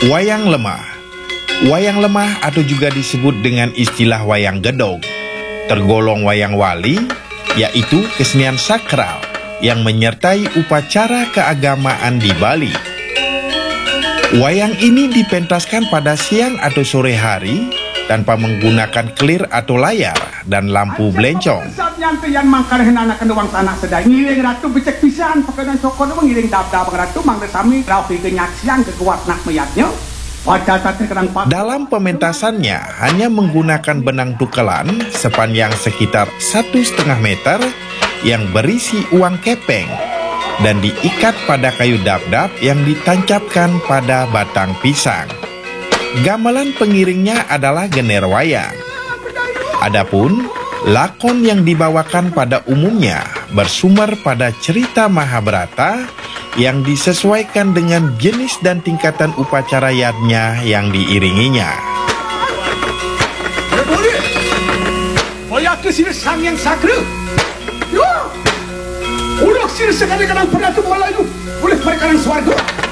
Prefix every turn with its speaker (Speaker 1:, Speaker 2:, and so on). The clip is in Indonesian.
Speaker 1: Wayang lemah. Wayang lemah atau juga disebut dengan istilah wayang gedog, tergolong wayang wali, yaitu kesenian sakral yang menyertai upacara keagamaan di Bali. Wayang ini dipentaskan pada siang atau sore hari tanpa menggunakan kelir atau layar dan lampu belencong.
Speaker 2: Yang mangkal henana kendawang tanah sedai ngiring ratu becek pisan pakai sokon ngiring dab-dab ratu mangga sami rauhi kenyaksian kekuat nak meyatnya.
Speaker 1: Dalam pementasannya hanya menggunakan benang tukelan sepanjang sekitar 1,5 meter yang berisi uang kepeng dan diikat pada kayu dab-dab yang ditancapkan pada batang pisang. Gamelan pengiringnya adalah gener wayang. Adapun lakon yang dibawakan pada umumnya bersumber pada cerita Mahabharata yang disesuaikan dengan jenis dan tingkatan upacara yadnya yang diiringinya.
Speaker 2: Udah sih sekali kadang pernah tuh malah itu boleh perkara swarga.